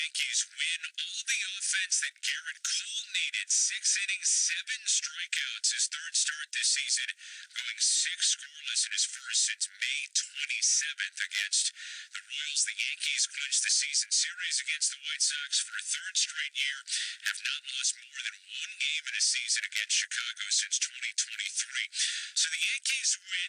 Yankees win. All the offense that Garrett Cole needed. 6 innings, 7 strikeouts. His third start this season, going 6 scoreless in his first since May 27th against the Royals. The Yankees clinched the season series against the White Sox for a third straight year. Have not lost more than one game in a season against Chicago since 2023. So the Yankees win